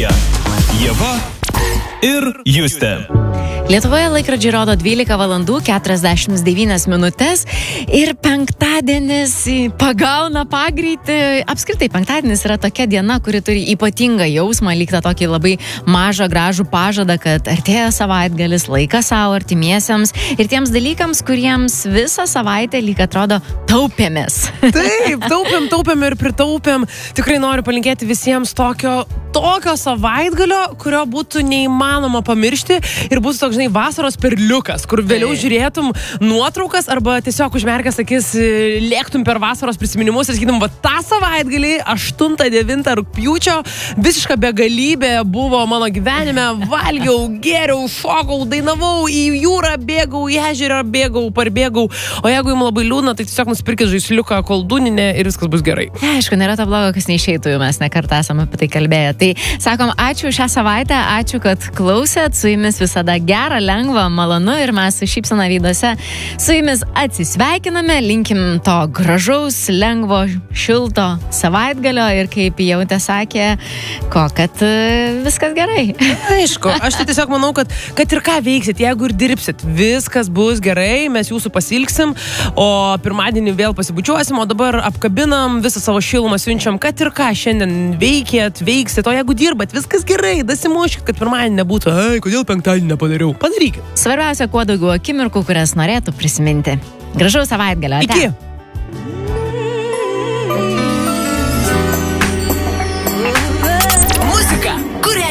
studija. Ieva ir Justė. Lietuvoje laikrodžiai rodo 12 valandų 49 minutės ir penktadienis pagauna pagreitį. Apskritai, penktadienis yra tokia diena, kuri turi ypatingą jausmą, lyg tą tokį labai mažą, gražų pažadą, kad artėja savaitgalis, laikas savo artimiesiems ir tiems dalykams, kuriems visą savaitę lyg atrodo taupėmės. Taip, taupėm ir pritaupėm. Tikrai noriu palinkėti visiems tokio savaitgalio, kurio būtų neįmanoma pamiršti ir būtų toks, žinai, vasaros perliukas, kur vėliau žiūrėtum nuotraukas arba tiesiog užmerkęs akis lėktum per vasaros prisiminimus ir sakytum, va tą savaitgalį 8-9 rugpjūčio visiška begalybė buvo mano gyvenime, valgiau, gėriau, šokau, dainavau, į jūrą bėgau, į ežerą bėgau, parbėgau, o jeigu jums labai liūdna, tai tiesiog nusipirkit žaisliuką koldūninę ir viskas bus gerai. Aišku, nėra to blogo, kas neišeitų, mes nekartą esame apie tai kalbėję. Tai sakom, ačiū šią savaitę, ačiū, kad klausėt, su jumis visada gera, lengva, malonu ir mes su šypsena veiduose su jumis atsisveikiname, linkim to gražaus, lengvo, šilto savaitgalio ir kaip Jautė sakė, kad viskas gerai. Aišku, aš tai tiesiog manau, kad ir ką veiksit, jeigu ir dirbsit, viskas bus gerai, mes jūsų pasilgsim, o pirmadienį vėl pasibučiuosim, o dabar apkabinam, visą savo šilumą siunčiam, kad ir ką šiandien veiksit, o jeigu dirbat, viskas gerai, dasimuoškit, kad pirmadienį nebūtų, kodėl penktadienį nepadariau. Padarykit. Svarbiausia, kuo daugiau akimirkų, kurias norėtų prisiminti. Gražaus savaitgalio. Iki.